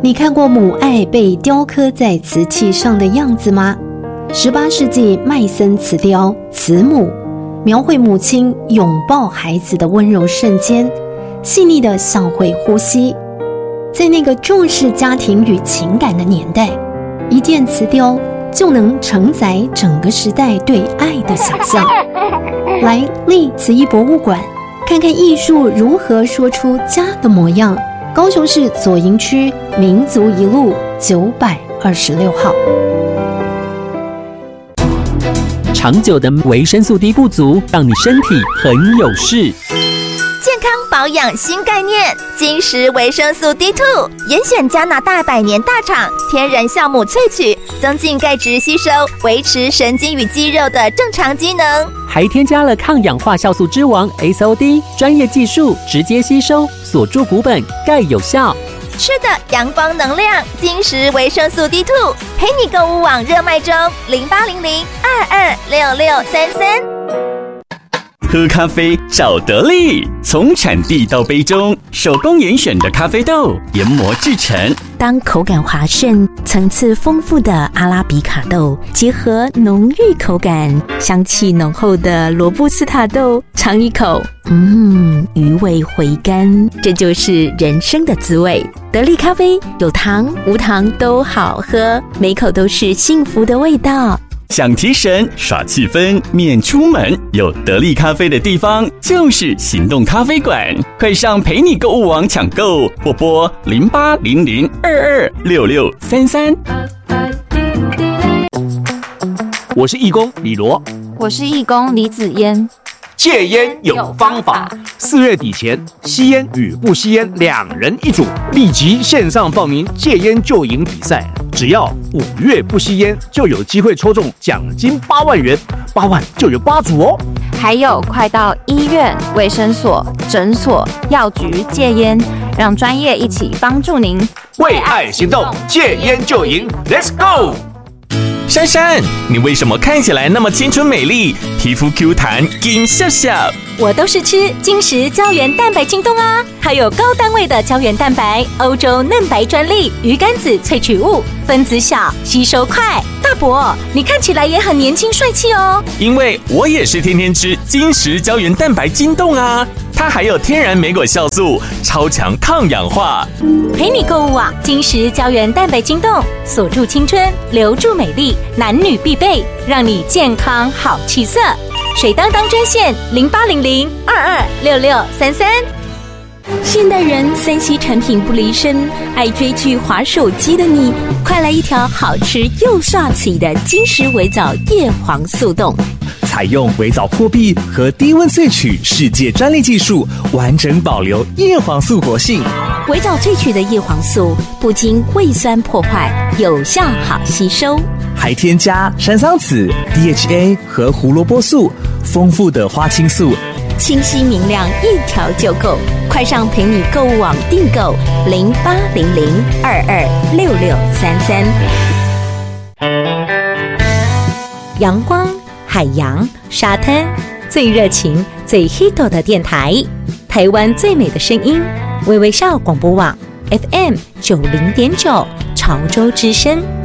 你看过母爱被雕刻在瓷器上的样子吗？18世纪麦森瓷雕《慈母》描绘母亲拥抱孩子的温柔瞬间，细腻的像会呼吸。在那个重视家庭与情感的年代，一件瓷雕就能承载整个时代对爱的想象。来历慈艺博物馆看看艺术如何说出家的模样。高雄市左营区民族一路926号。 长久的维生素 D 不足，让你身体很有事。 健康保养新概念，金石维生素 D2， 严选加拿大100年大厂天然酵母萃取，增进钙质吸收，维持神经与肌肉的正常机能。 还添加了抗氧化酵素之王 SOD， 专业技术直接吸收，锁住骨本，钙有效。 吃的阳光能量，金石维生素 D2， 陪你购物网热卖中，0800-226633。 喝咖啡找得力，从产地到杯中，手工严选的咖啡豆研磨制成。 当口感滑顺、层次丰富的阿拉比卡豆结合浓郁口感、香气浓厚的罗布斯塔豆，尝一口，余味回甘，这就是人生的滋味。得力咖啡有糖无糖都好喝，每口都是幸福的味道。 想提神耍气氛免出门，有得力咖啡的地方就是行动咖啡馆，快上陪你购物网抢购，或拨0800226633。 我是义工李罗， 我是义工李子嫣。 戒烟有方法，4月底前，吸烟与不吸烟2人一组，立即线上报名戒烟救营比赛。只要5月不吸烟，就有机会抽中奖金8万元，8万就有8组哦。 还有，快到医院、卫生所、诊所、药局戒烟，让专业一起帮助您为爱行动，戒烟救营 ，Let's go！ 珊珊，你为什么看起来那么青春美丽，皮肤 Q 弹，金笑笑？ 我都是吃金石胶原蛋白晶冻啊，它有高单位的胶原蛋白，欧洲嫩白专利，鱼肝子萃取物，分子小，吸收快。大伯，你看起来也很年轻帅气哦。 因为我也是天天吃金石胶原蛋白晶冻啊，它还有天然莓果酵素，超强抗氧化。 陪你购物网，金石胶原蛋白晶冻，锁住青春，留住美丽，男女必备，让你健康好气色。水当当专线0800226633。现代人3C 产品不离身，爱追剧滑手机的你，快来一条好吃又刷嘴的金石微藻叶黄素冻。 采用微藻破壁和低温萃取世界专利技术，完整保留叶黄素活性。 微藻萃取的叶黄素不经胃酸破坏，有效好吸收， 还添加山桑子、DHA 和胡萝卜素，丰富的花青素， 清晰明亮，一条就够。快上陪你购物网订购0800226633。阳光、海洋、沙滩，最热情、最 hit 的电台，台湾最美的声音，微微笑广播网 FM90.9潮州之声。